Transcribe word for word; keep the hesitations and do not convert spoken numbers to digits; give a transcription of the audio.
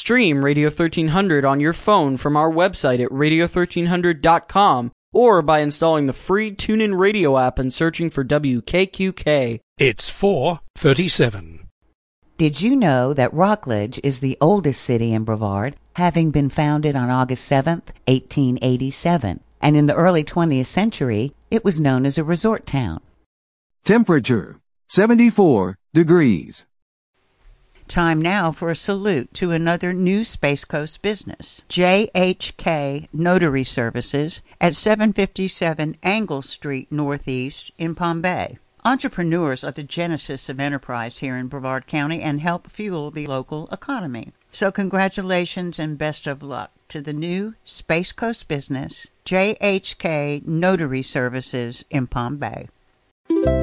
Stream Radio thirteen hundred on your phone from our website at radio thirteen hundred dot com or by installing the free TuneIn Radio app and searching for W K Q K. It's four thirty-seven. Did you know that Rockledge is the oldest city in Brevard, having been founded on August seventh, eighteen eighty-seven, and in the early twentieth century, it was known as a resort town? Temperature, seventy-four degrees. Time now for a salute to another new Space Coast business, J H K Notary Services at seven fifty-seven Angle Street Northeast in Palm Bay. Entrepreneurs are the genesis of enterprise here in Brevard County and help fuel the local economy. So congratulations and best of luck to the new Space Coast business, J H K Notary Services in Palm Bay.